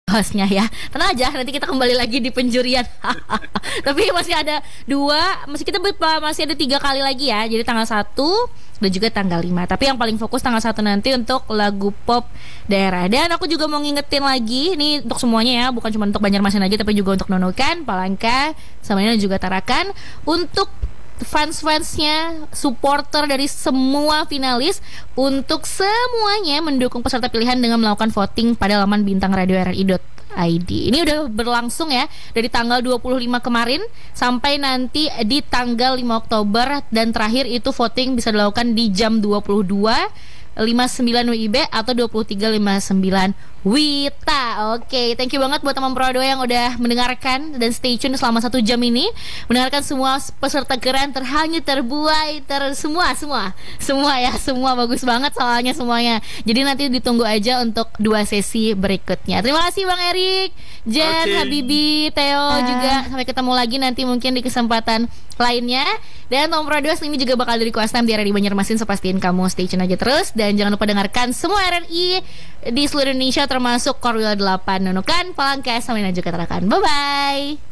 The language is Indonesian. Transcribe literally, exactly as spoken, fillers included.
hostnya ya. Tenang aja, nanti kita kembali lagi di penjurian. Tapi masih ada dua, masih kita masih ada tiga kali lagi ya. Jadi tanggal satu dan juga tanggal lima. Tapi yang paling fokus tanggal satu nanti untuk lagu pop daerah. Dan aku juga mau ngingetin lagi, ini untuk semuanya ya, bukan cuma untuk Banjarmasin aja, tapi juga untuk Nunukan, Palangka, sama ini juga Tarakan. Untuk fans-fansnya, supporter dari semua finalis, untuk semuanya mendukung peserta pilihan dengan melakukan voting pada laman bintang radio r r i dot i d. Ini udah berlangsung ya dari tanggal dua puluh lima kemarin sampai nanti di tanggal lima Oktober, dan terakhir itu voting bisa dilakukan di jam dua puluh dua lima puluh sembilan W I B atau dua puluh tiga lima puluh sembilan Wita. Oke, okay, thank you banget buat teman Prodo yang udah mendengarkan dan stay tune selama satu jam ini, mendengarkan semua peserta keren, terhanyut, terbuai, ter semua semua semua ya, semua bagus banget soalnya semuanya. Jadi nanti ditunggu aja untuk dua sesi berikutnya. Terima kasih Bang Erik, Jen, okay. Habibi, Theo uh. juga. Sampai ketemu lagi nanti mungkin di kesempatan lainnya. Dan Tom Produce ini juga bakal dari Kuas Time di R R I Banjarmasin, so pastiin kamu stay tune aja terus. Dan jangan lupa dengarkan semua R R I di seluruh Indonesia, termasuk Korwil delapan, Nunukan, Palangka, sama juga Tarakan. Bye-bye.